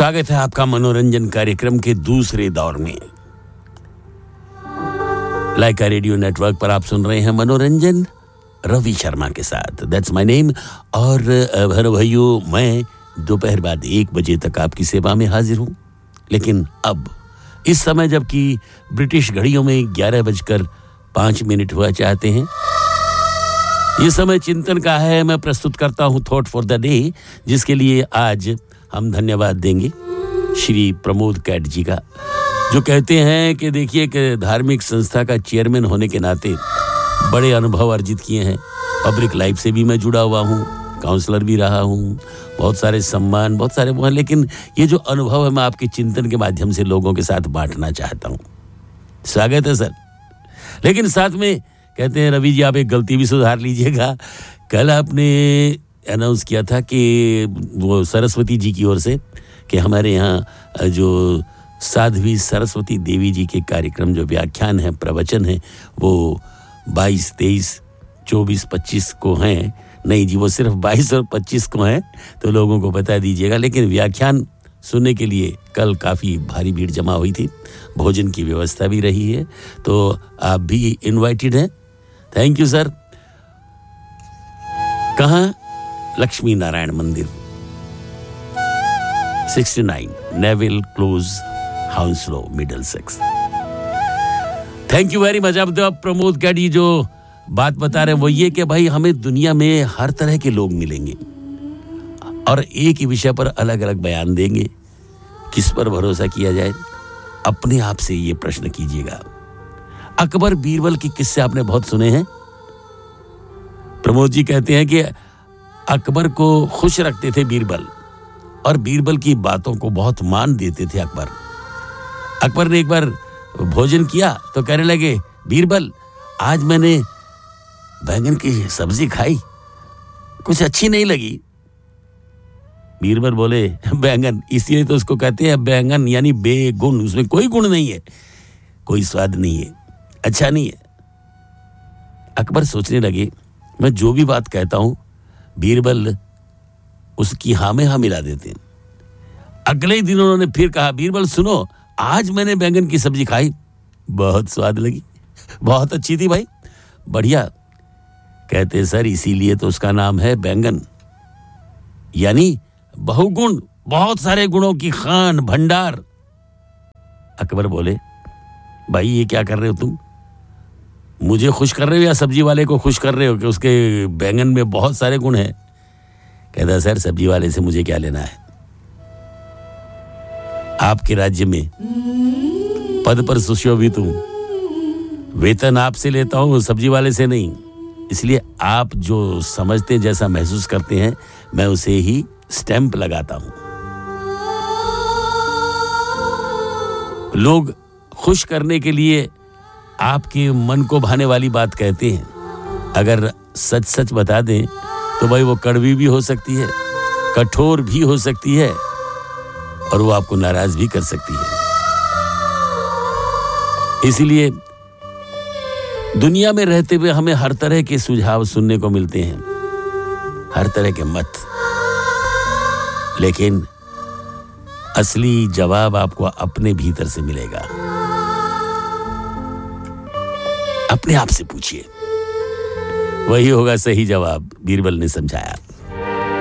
स्वागत है आपका मनोरंजन कार्यक्रम के दूसरे दौर में। लाइका रेडियो नेटवर्क पर आप सुन रहे हैं मनोरंजन रवि शर्मा के साथ। That's my name. और भाइयों, मैं दोपहर बाद 1 बजे तक आपकी सेवा में हाजिर हूं। लेकिन अब इस समय जबकि ब्रिटिश घड़ियों में 11:05 हुआ चाहते हैं, ये समय चिंतन का है। मैं प्रस्तुत करता हूं थॉट फॉर द डे, जिसके लिए आज हम धन्यवाद देंगे श्री प्रमोद कैट जी का, जो कहते हैं कि देखिए कि धार्मिक संस्था का चेयरमैन होने के नाते बड़े अनुभव अर्जित किए हैं। पब्लिक लाइफ से भी मैं जुड़ा हुआ हूँ, काउंसलर भी रहा हूँ, बहुत सारे सम्मान, बहुत सारे वो हैं, लेकिन ये जो अनुभव है मैं आपके चिंतन के माध्यम से लोगों के साथ बांटना चाहता हूँ। स्वागत है सर। लेकिन साथ में कहते हैं रवि जी, आप एक गलती भी सुधार लीजिएगा। कल आपने अनाउंस किया था कि वो सरस्वती जी की ओर से कि हमारे यहाँ जो साध्वी सरस्वती देवी जी के कार्यक्रम, जो व्याख्यान है, प्रवचन है, वो 22, 23, 24, 25 को हैं। नहीं जी, वो सिर्फ 22 और 25 को हैं, तो लोगों को बता दीजिएगा। लेकिन व्याख्यान सुनने के लिए कल काफ़ी भारी भीड़ जमा हुई थी, भोजन की व्यवस्था भी रही है, तो आप भी इनवाइटेड हैं। Thank you sir. कहाँ? लक्ष्मी नारायण मंदिर, 69 Neville close, हाउंसलो, Middlesex. Thank you very much. अब तो प्रमोद कैडी जो बात बता रहे हैं वो ये कि भाई हमें दुनिया में हर तरह के लोग मिलेंगे और एक ही विषय पर अलग अलग बयान देंगे। किस पर भरोसा किया जाए? अपने आप से ये प्रश्न कीजिएगा। अकबर बीरबल के किस्से आपने बहुत सुने हैं। प्रमोद जी कहते हैं कि अकबर को खुश रखते थे बीरबल, और बीरबल की बातों को बहुत मान देते थे अकबर। अकबर ने एक बार भोजन किया तो कहने लगे, बीरबल आज मैंने बैंगन की सब्जी खाई, कुछ अच्छी नहीं लगी। बीरबल बोले, बैंगन, इसीलिए तो उसको कहते हैं बैंगन, यानी बेगुण, उसमें कोई गुण नहीं है, कोई स्वाद नहीं है, अच्छा नहीं है। अकबर सोचने लगे, मैं जो भी बात कहता हूं बीरबल उसकी हाँ में हाँ मिला देते हैं। अगले दिन उन्होंने फिर कहा, बीरबल सुनो, आज मैंने बैंगन की सब्जी खाई, बहुत स्वाद लगी, बहुत अच्छी थी भाई, बढ़िया। कहते सर इसीलिए तो उसका नाम है बैंगन, यानी बहुगुण, बहुत सारे गुणों की खान भंडार। अकबर बोले, भाई ये क्या कर रहे हो तुम? मुझे खुश कर रहे हो या सब्जी वाले को खुश कर रहे हो कि उसके बैंगन में बहुत सारे गुण हैं? कहता सर सब्जी वाले से मुझे क्या लेना है? आपके राज्य में पद पर सुशोभित हूं, वेतन आपसे लेता हूं, सब्जी वाले से नहीं। इसलिए आप जो समझते, जैसा महसूस करते हैं, मैं उसे ही स्टैंप लगाता हूं। लोग खुश करने के लिए आपके मन को भाने वाली बात कहते हैं। अगर सच सच बता दें तो भाई वो कड़वी भी हो सकती है, कठोर भी हो सकती है, और वो आपको नाराज भी कर सकती है। इसलिए दुनिया में रहते हुए हमें हर तरह के सुझाव सुनने को मिलते हैं, हर तरह के मत, लेकिन असली जवाब आपको अपने भीतर से मिलेगा। अपने आप से पूछिए, वही होगा सही जवाब, बीरबल ने समझाया।